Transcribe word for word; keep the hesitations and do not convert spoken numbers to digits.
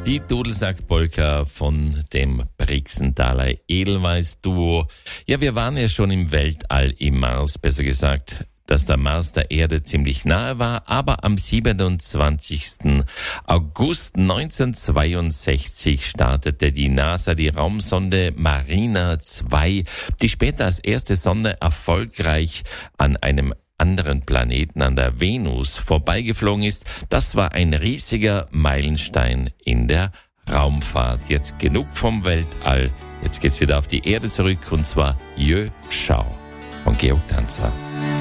Die Dudelsack-Polka von dem Brixenthaler Edelweiss-Duo. Ja, wir waren ja schon im Weltall, im Mars, besser gesagt, dass der Mars der Erde ziemlich nahe war, aber am siebenundzwanzigsten August neunzehnhundertzweiundsechzig startete die NASA die Raumsonde Mariner zwei, die später als erste Sonde erfolgreich an einem anderen Planeten, an der Venus, vorbeigeflogen ist. Das war ein riesiger Meilenstein in der Raumfahrt. Jetzt genug vom Weltall. Jetzt geht's wieder auf die Erde zurück, und zwar Jö Schau von Georg Tanzer.